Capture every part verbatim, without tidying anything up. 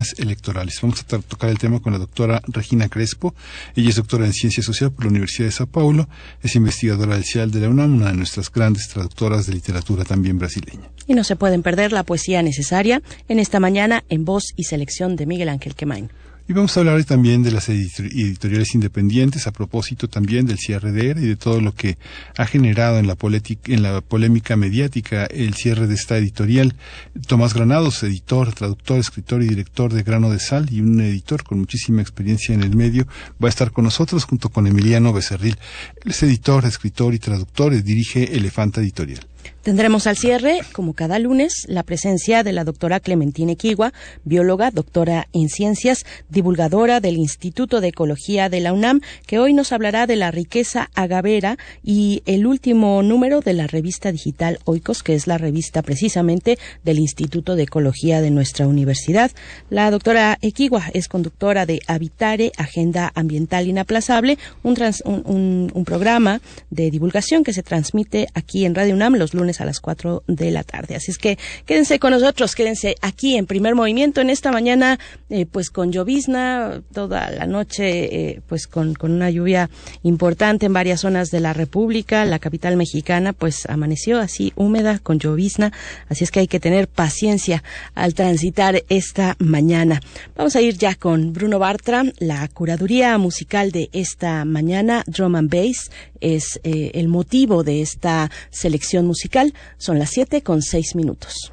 electorales. Vamos a tocar el tema con la doctora Regina Crespo. Ella es doctora en Ciencia Social por la Universidad de Sao Paulo, es investigadora del C I A L de la UNAM, una de nuestras grandes traductoras de literatura también brasileña. Y no se pueden perder la poesía necesaria en esta mañana en voz y selección de Miguel Ángel Quemain. Y vamos a hablar también de las editoriales independientes, a propósito también del cierre de ERA y de todo lo que ha generado en la, en la polémica mediática el cierre de esta editorial. Tomás Granados, editor, traductor, escritor y director de Grano de Sal y un editor con muchísima experiencia en el medio, va a estar con nosotros junto con Emiliano Becerril. Él es editor, escritor y traductor y dirige Elefanta Editorial. Tendremos al cierre, como cada lunes, la presencia de la doctora Clementina Equigua, bióloga, doctora en ciencias, divulgadora del Instituto de Ecología de la UNAM, que hoy nos hablará de la riqueza agavera y el último número de la revista digital Oikos, que es la revista precisamente del Instituto de Ecología de nuestra universidad. La doctora Equigua es conductora de Habitare, Agenda Ambiental Inaplazable, un, trans, un, un, un programa de divulgación que se transmite aquí en Radio UNAM los lunes a las cuatro de la tarde. Así es que quédense con nosotros, quédense aquí en Primer Movimiento en esta mañana, eh, pues con llovizna, toda la noche, eh, pues con, con una lluvia importante en varias zonas de la República. La capital mexicana, pues amaneció así húmeda, con llovizna, así es que hay que tener paciencia al transitar esta mañana. Vamos a ir ya con Bruno Bartra. La curaduría musical de esta mañana, Drum and Bass, es eh, el motivo de esta selección musical. Son las siete con seis minutos.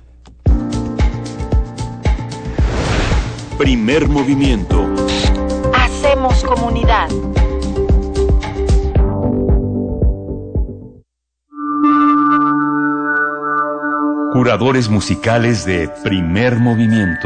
Primer movimiento. Hacemos comunidad. Curadores musicales de Primer Movimiento.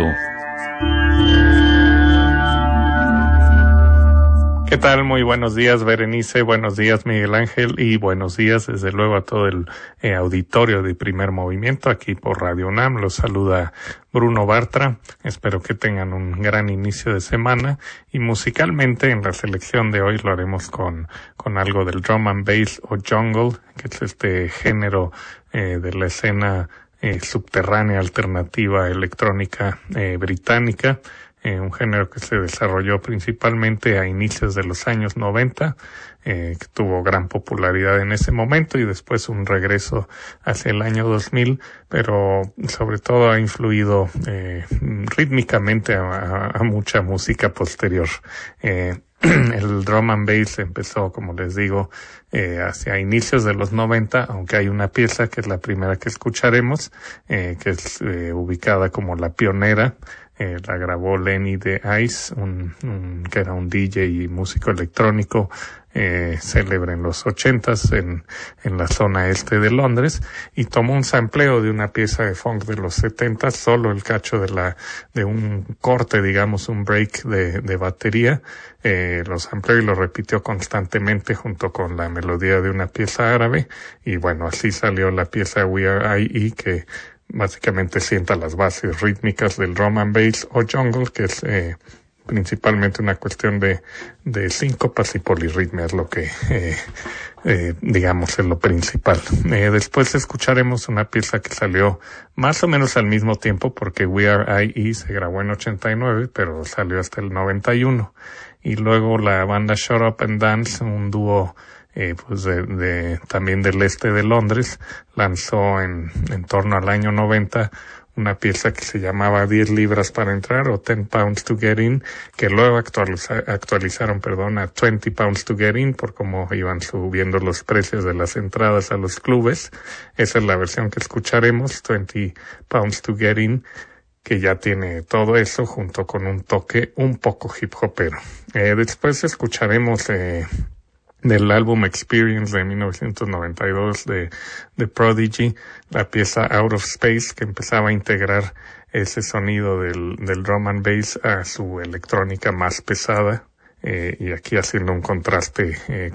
¿Qué tal? Muy buenos días, Berenice, buenos días, Miguel Ángel, y buenos días, desde luego, a todo el eh, auditorio de Primer Movimiento, aquí por Radio UNAM. Los saluda Bruno Bartra. Espero que tengan un gran inicio de semana, y musicalmente en la selección de hoy lo haremos con, con algo del drum and bass o jungle, que es este género eh, de la escena eh, subterránea alternativa electrónica eh, británica. Eh, un género que se desarrolló principalmente a inicios de los años noventa, eh, que tuvo gran popularidad en ese momento y después un regreso hacia el año dos mil, pero sobre todo ha influido eh, rítmicamente a, a, a mucha música posterior. Eh, el drum and bass empezó, como les digo, eh, hacia inicios de los noventa, aunque hay una pieza que es la primera que escucharemos, eh, que es eh, ubicada como la pionera. Eh, la grabó Lenny de Ice, un, un, que era un D J y músico electrónico eh, célebre en los ochentas en, en la zona este de Londres, y tomó un sampleo de una pieza de funk de los setentas, solo el cacho de la de un corte, digamos, un break de, de batería, eh, lo sampleó y lo repitió constantemente junto con la melodía de una pieza árabe, y bueno, así salió la pieza We Are I E, que básicamente sienta las bases rítmicas del drum and bass o jungle, que es eh, principalmente una cuestión de, de síncopas y polirritmia, es lo que, eh, eh, digamos, es lo principal. Eh, después escucharemos una pieza que salió más o menos al mismo tiempo, porque We Are I E se grabó en ochenta y nueve, pero salió hasta el noventa y uno. Y luego la banda Shut Up and Dance, un dúo Eh, pues de, de, también del este de Londres, lanzó en, en torno al año noventa una pieza que se llamaba diez libras para entrar o ten pounds to get in, que luego actualiza, actualizaron, perdón, a twenty pounds to get in por cómo iban subiendo los precios de las entradas a los clubes. Esa es la versión que escucharemos, twenty pounds to get in, que ya tiene todo eso junto con un toque un poco hip hopero. Eh, después escucharemos eh, del álbum Experience de mil novecientos noventa y dos de, de Prodigy, la pieza Out of Space, que empezaba a integrar ese sonido del, del drum and bass a su electrónica más pesada, eh, y aquí haciendo un contraste eh, con la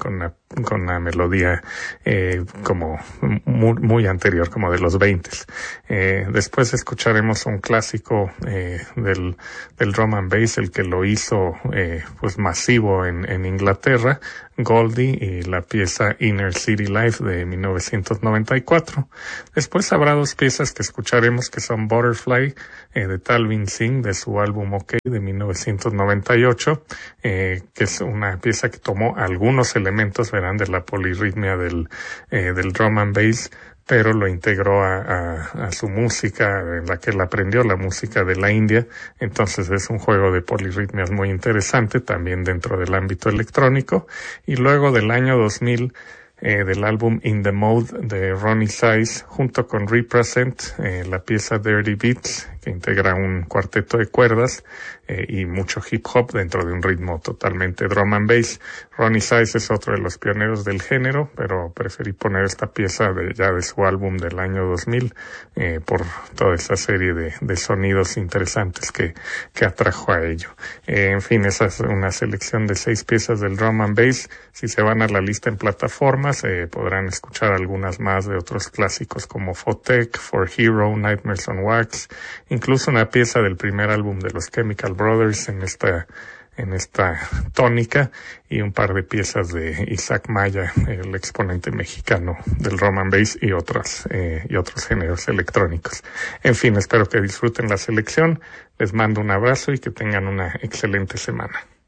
con una melodía eh, como muy, muy anterior, como de los veintes. Eh, después escucharemos un clásico eh, del, del drum and bass, el que lo hizo eh, pues masivo en, en Inglaterra, Goldie, y la pieza Inner City Life de mil novecientos noventa y cuatro. Después habrá dos piezas que escucharemos que son Butterfly eh, de Talvin Singh de su álbum OK de mil novecientos noventa y ocho, eh, que es una pieza que tomó algunos elementos, verán, de la polirritmia del, eh, del drum and bass, pero lo integró a, a, a su música, en la que él aprendió la música de la India. Entonces es un juego de polirritmias muy interesante, también dentro del ámbito electrónico. Y luego del año dos mil, eh, del álbum In the Mode de Ronnie Size, junto con Represent, eh, la pieza Dirty Beats, que integra un cuarteto de cuerdas eh, y mucho hip hop dentro de un ritmo totalmente drum and bass. Ronnie Size es otro de los pioneros del género, pero preferí poner esta pieza de, ya de su álbum del año dos mil eh, por toda esa serie de, de sonidos interesantes que, que atrajo a ello. Eh, en fin, esa es una selección de seis piezas del drum and bass. Si se van a la lista en plataformas, eh, podrán escuchar algunas más de otros clásicos como Fotech, For Hero, Nightmares on Wax, incluso una pieza del primer álbum de los Chemical Brothers en esta en esta tónica, y un par de piezas de Isaac Maya, el exponente mexicano del drum and bass, y otros eh, y otros géneros electrónicos. En fin, espero que disfruten la selección. Les mando un abrazo y que tengan una excelente semana.